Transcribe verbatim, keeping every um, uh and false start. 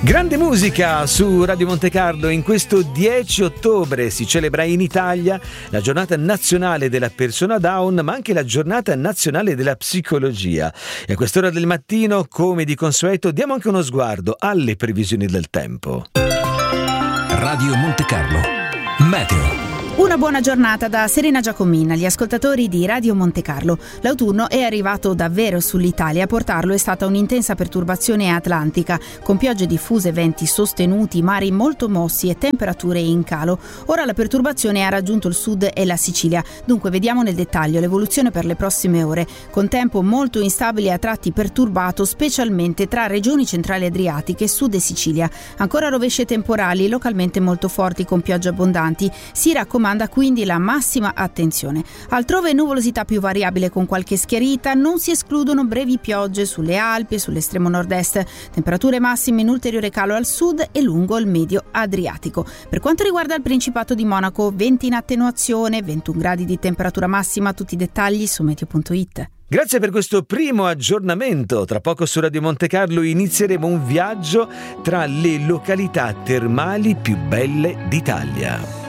Grande musica su Radio Monte Carlo. In questo dieci ottobre si celebra in Italia la giornata nazionale della persona Down, ma anche la giornata nazionale della psicologia. E a quest'ora del mattino, come di consueto, diamo anche uno sguardo alle previsioni del tempo. Radio Monte Carlo Meteo. Una buona giornata da Serena Giacomina, gli ascoltatori di Radio Monte Carlo. L'autunno è arrivato davvero sull'Italia. A portarlo è stata un'intensa perturbazione atlantica, con piogge diffuse, venti sostenuti, mari molto mossi e temperature in calo. Ora la perturbazione ha raggiunto il sud e la Sicilia. Dunque vediamo nel dettaglio l'evoluzione per le prossime ore, con tempo molto instabile e a tratti perturbato, specialmente tra regioni centrali adriatiche, sud e Sicilia. Ancora rovesce temporali, localmente molto forti, con piogge abbondanti. Si raccomanda Manda quindi la massima attenzione. Altrove nuvolosità più variabile con qualche schiarita, non si escludono brevi piogge sulle Alpi e sull'estremo nord-est, temperature massime in ulteriore calo al sud e lungo il medio Adriatico. Per quanto riguarda il Principato di Monaco, venti in attenuazione, ventuno gradi di temperatura massima, tutti i dettagli su meteo punto it. Grazie per questo primo aggiornamento. Tra poco su Radio Monte Carlo inizieremo un viaggio tra le località termali più belle d'Italia.